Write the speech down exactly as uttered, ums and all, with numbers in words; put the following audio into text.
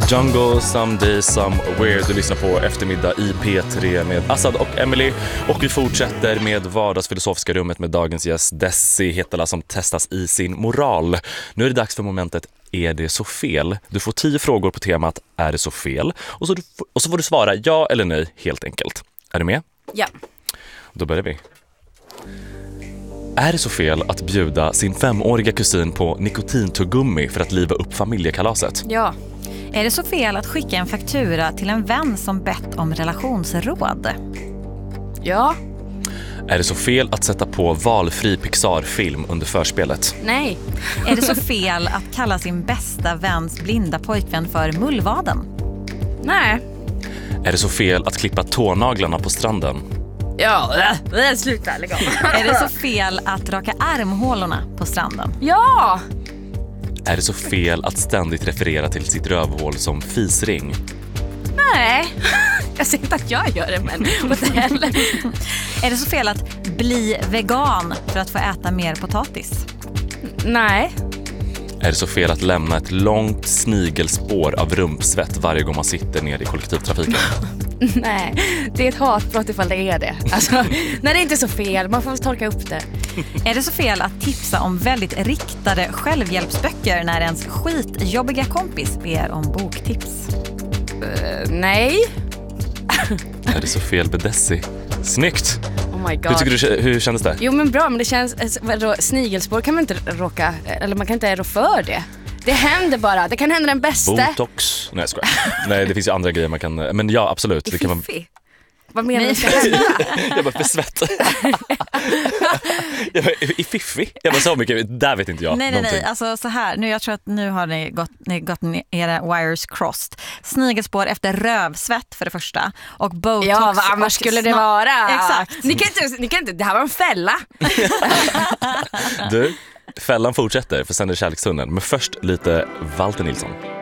Jungle, Someday, Somewhere. Du lyssnar på Eftermiddag i P tre med Assad och Emily. Och vi fortsätter med vardagsfilosofiska rummet med dagens gäst Desi Hetala som testas i sin moral. Nu är det dags för momentet Är det så fel? Du får tio frågor på temat Är det så fel? Och så, och så får du svara ja eller nej helt enkelt. Är du med? Ja. Då börjar vi. Är det så fel att bjuda sin femåriga kusin på nikotintuggummi för att liva upp familjekalaset? Ja. Är det så fel att skicka en faktura till en vän som bett om relationsråd? Ja. Är det så fel att sätta på valfri Pixar-film under förspelet? Nej. Är det så fel att kalla sin bästa väns blinda pojkvän för mullvaden? Nej. Är det så fel att klippa tånaglarna på stranden? Ja, äh, sluta, lägg av. Är det så fel att raka armhålorna på stranden? Ja. Är det så fel att ständigt referera till sitt rövhål som fisring? Nej. Jag säger inte att jag gör det, men vad det heller. Är det så fel att bli vegan för att få äta mer potatis? Nej. Är det så fel att lämna ett långt snigelspår av rumpsvett varje gång man sitter ner i kollektivtrafiken? Nej, det är ett hatbrott ifall det är det. Alltså, när det är inte så fel, man får torka upp det. Är det så fel att tipsa om väldigt riktade självhjälpsböcker när ens skitjobbiga kompis ber om boktips? Uh, nej. Är det så fel med Desi? Snyggt! Oh my god. Hur tycker du, hur kändes det? Jo men bra, men det känns, vadå, snigelspår kan man inte råka, eller man kan inte rå för det. Det händer bara, det kan hända den bästa. Botox? Nej, jag skojar. Nej, det finns ju andra grejer man kan, men ja, absolut. I det kan man... fiffi? Vad menar du ska hända? Jag bara, för svett. Jag bara, i fiffi? Jag bara, så mycket, där vet inte jag Nej, nej, någonting. nej. Alltså så här, nu jag tror att nu har ni gått, ni gått era wires crossed. Snigelspår efter rövsvett för det första. Och botox. Ja, vad annars skulle det vara? Exakt. Ni kan inte, ni kan inte, det här var en fälla. Du, fällan fortsätter för sen är det kärlekstunneln. Men först lite Walter Nilsson.